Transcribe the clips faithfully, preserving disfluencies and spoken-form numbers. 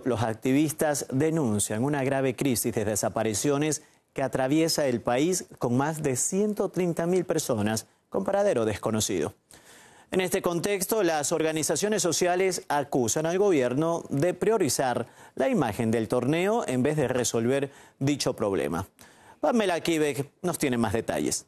los activistas denuncian una grave crisis de desapariciones que atraviesa el país con más de ciento treinta mil personas con paradero desconocido. En este contexto, las organizaciones sociales acusan al gobierno de priorizar la imagen del torneo en vez de resolver dicho problema. Pamela Quíbec nos tiene más detalles.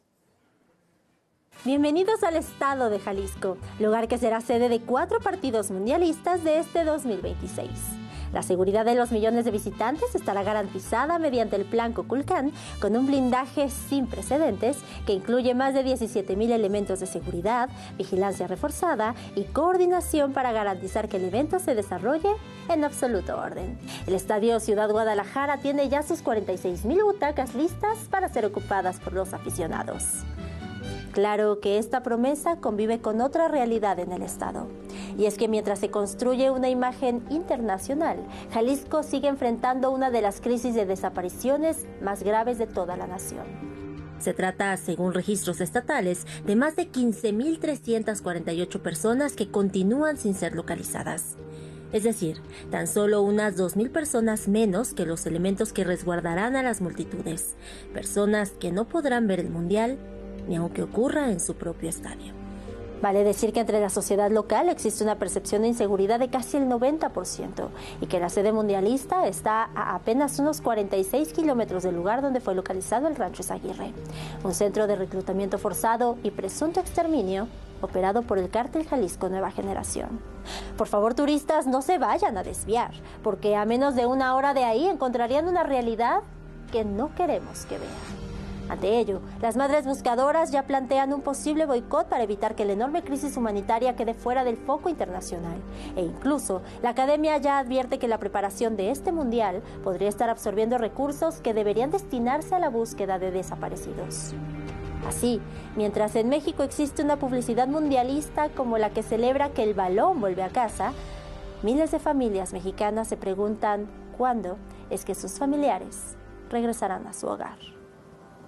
Bienvenidos al estado de Jalisco, lugar que será sede de cuatro partidos mundialistas de este dos mil veintiséis. La seguridad de los millones de visitantes estará garantizada mediante el Plan Kukulcán, con un blindaje sin precedentes que incluye más de diecisiete mil elementos de seguridad, vigilancia reforzada y coordinación para garantizar que el evento se desarrolle en absoluto orden. El Estadio Ciudad Guadalajara tiene ya sus cuarenta y seis mil butacas listas para ser ocupadas por los aficionados. Claro que esta promesa convive con otra realidad en el estado. Y es que mientras se construye una imagen internacional, Jalisco sigue enfrentando una de las crisis de desapariciones más graves de toda la nación. Se trata, según registros estatales, de más de quince mil trescientas cuarenta y ocho personas que continúan sin ser localizadas. Es decir, tan solo unas dos mil personas menos que los elementos que resguardarán a las multitudes. Personas que no podrán ver el Mundial, ni aunque ocurra en su propio estadio. Vale decir que entre la sociedad local existe una percepción de inseguridad de casi el noventa por ciento y que la sede mundialista está a apenas unos cuarenta y seis kilómetros del lugar donde fue localizado el Rancho Izaguirre, un centro de reclutamiento forzado y presunto exterminio operado por el Cártel Jalisco Nueva Generación. Por favor, turistas, no se vayan a desviar, porque a menos de una hora de ahí encontrarían una realidad que no queremos que vean. Ante ello, las madres buscadoras ya plantean un posible boicot para evitar que la enorme crisis humanitaria quede fuera del foco internacional. E incluso, la academia ya advierte que la preparación de este mundial podría estar absorbiendo recursos que deberían destinarse a la búsqueda de desaparecidos. Así, mientras en México existe una publicidad mundialista como la que celebra que el balón vuelve a casa, miles de familias mexicanas se preguntan cuándo es que sus familiares regresarán a su hogar.